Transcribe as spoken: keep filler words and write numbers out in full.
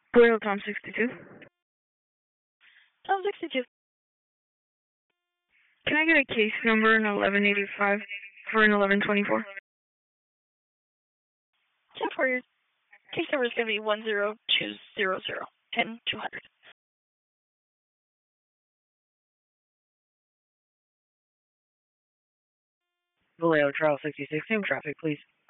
Royal Tom sixty-two. Tom sixty-two. Can I get a case number in eleven eighty-five for an eleven twenty-four? ten for your case number is going to be one zero two zero zero, ten two hundred. Vallejo Trail sixty-six, same traffic, please.